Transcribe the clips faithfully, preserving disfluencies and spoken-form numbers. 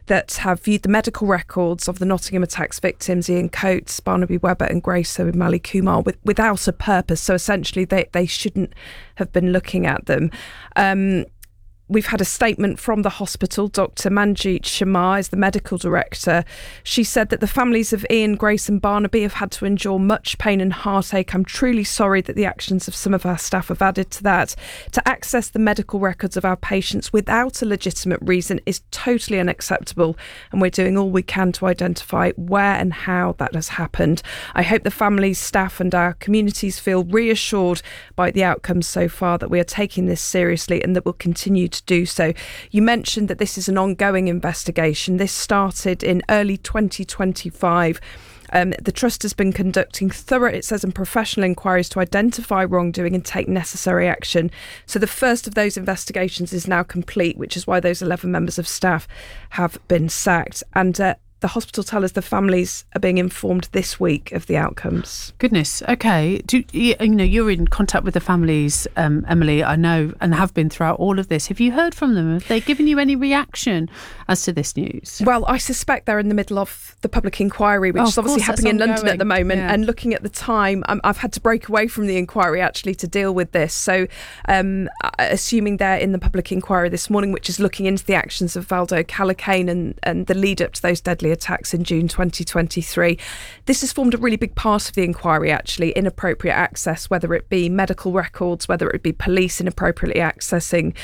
that have viewed the medical records of the Nottingham attacks victims, Ian Coates, Barnaby Webber and Grace O'Malley Kumar, with, without a purpose. So essentially they, they shouldn't have been looking at them. Um, We've had a statement from the hospital. Doctor Manjeet Sharma is the medical director. She said that the families of Ian, Grace and Barnaby have had to endure much pain and heartache. I'm truly sorry that the actions of some of our staff have added to that. To access the medical records of our patients without a legitimate reason is totally unacceptable, and we're doing all we can to identify where and how that has happened. I hope the families, staff and our communities feel reassured by the outcomes so far, that we are taking this seriously and that we'll continue to to do so. You mentioned that this is an ongoing investigation. This started in early twenty twenty-five. Um, the Trust has been conducting thorough, it says, and professional inquiries to identify wrongdoing and take necessary action. So the first of those investigations is now complete, which is why those eleven members of staff have been sacked. And uh, the hospital tell us the families are being informed this week of the outcomes. Goodness. Okay. Do you, you know, you're in contact with the families, um, Emily, I know, and have been throughout all of this. Have you heard from them? Have they given you any reaction as to this news? Well, I suspect they're in the middle of the public inquiry, which oh, is obviously happening in London at the moment. Yeah. And looking at the time, um, I've had to break away from the inquiry actually to deal with this. So um, assuming they're in the public inquiry this morning, which is looking into the actions of Valdo Calacane and, and the lead up to those deadly attacks in June twenty twenty-three. This has formed a really big part of the inquiry, actually, inappropriate access, whether it be medical records, whether it be police inappropriately accessing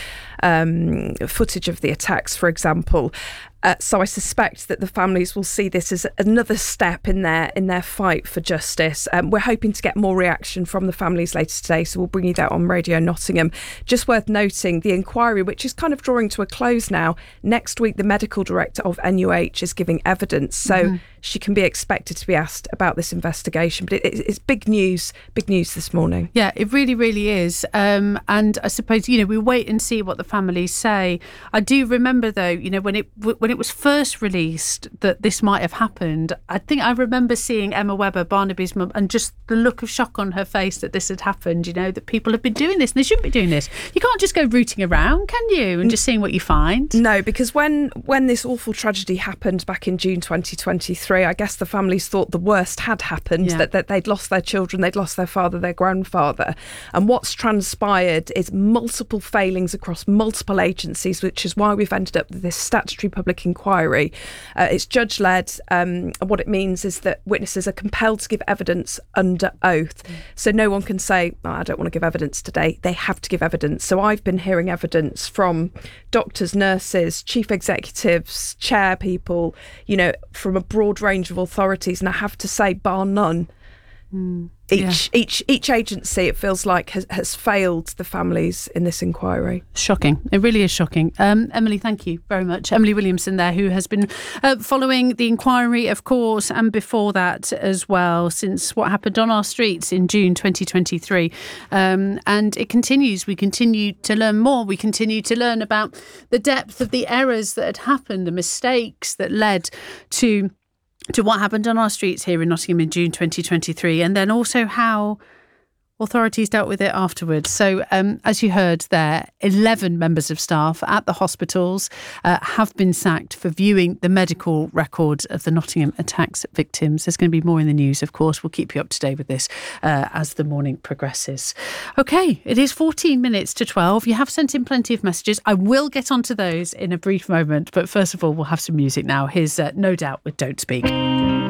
um, footage of the attacks, for example. Uh, so I suspect that the families will see this as another step in their in their fight for justice. Um, we're hoping to get more reaction from the families later today, so we'll bring you that on Radio Nottingham. Just worth noting, the inquiry, which is kind of drawing to a close now, next week the medical director of N U H is giving evidence, so mm-hmm. she can be expected to be asked about this investigation. But it, it's big news, big news this morning. Yeah, it really, really is. Um, and I suppose, you know, we wait and see what the families say. I do remember, though, you know, when it when it was first released that this might have happened, I think I remember seeing Emma Webber, Barnaby's mum, and just the look of shock on her face that this had happened, you know, that people have been doing this and they shouldn't be doing this. You can't just go rooting around, can you, and just seeing what you find? No, because when when this awful tragedy happened back in June twenty twenty-three, I guess the families thought the worst had happened, yeah. that, that they'd lost their children, they'd lost their father, their grandfather. And what's transpired is multiple failings across multiple agencies, which is why we've ended up with this statutory public inquiry. Uh, it's judge-led, um, and what it means is that witnesses are compelled to give evidence under oath. Mm. So no one can say, oh, I don't want to give evidence today. They have to give evidence. So I've been hearing evidence from doctors, nurses, chief executives, chair people, you know, from a broad range of authorities. And I have to say, bar none, mm. Each yeah. each each agency, it feels like, has, has failed the families in this inquiry. Shocking. It really is shocking. Um, Emily, thank you very much. Emily Williamson there, who has been uh, following the inquiry, of course, and before that as well, since what happened on our streets in June twenty twenty-three. Um, and it continues. We continue to learn more. We continue to learn about the depth of the errors that had happened, the mistakes that led to to what happened on our streets here in Nottingham in June twenty twenty-three, and then also how authorities dealt with it afterwards. So um, as you heard there, eleven members of staff at the hospitals uh, have been sacked for viewing the medical records of the Nottingham attacks victims. There's going to be more in the news, of course. We'll keep you up to date with this uh, as the morning progresses. OK, it is fourteen minutes to twelve. You have sent in plenty of messages. I will get onto those in a brief moment. But first of all, we'll have some music now. Here's uh, No Doubt with Don't Speak.